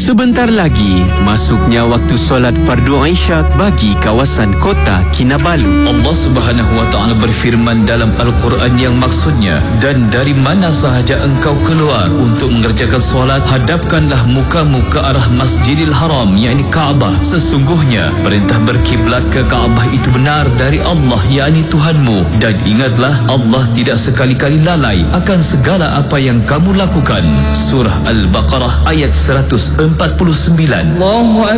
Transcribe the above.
Sebentar lagi, masuknya waktu solat fardu Isyak bagi kawasan kota Kinabalu. Allah Subhanahu wa taala berfirman dalam Al-Quran yang maksudnya, dan dari mana sahaja engkau keluar untuk mengerjakan solat, hadapkanlah mukamu ke arah Masjidil Haram, yakni Kaabah. Sesungguhnya perintah berkiblat ke Kaabah itu benar dari Allah, yakni Tuhanmu. Dan ingatlah, Allah tidak sekali-kali lalai akan segala apa yang kamu lakukan. Surah Al-Baqarah ayat 149.